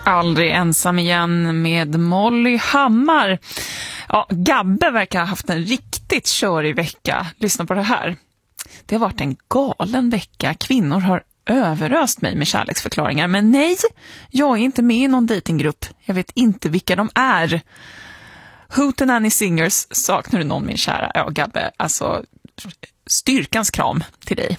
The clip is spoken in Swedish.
Aldrig ensam igen med Molly Hammar. Ja, Gabbe verkar ha haft en riktigt körig vecka. Lyssna på det här. Det har varit en galen vecka. Kvinnor har överöst mig med kärleksförklaringar. Men nej, jag är inte med i någon datinggrupp. Jag vet inte vilka de är. Hootenanny Singers, saknar du någon min kära? Ja, Gabbe, alltså styrkans kram till dig.